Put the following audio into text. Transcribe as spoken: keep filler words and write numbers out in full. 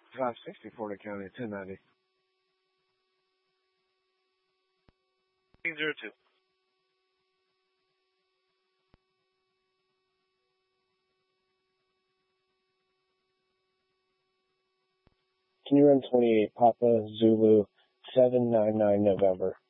five sixty, Florida County, ten ninety. zero two. Can you run twenty-eight Papa Zulu seven nine nine November?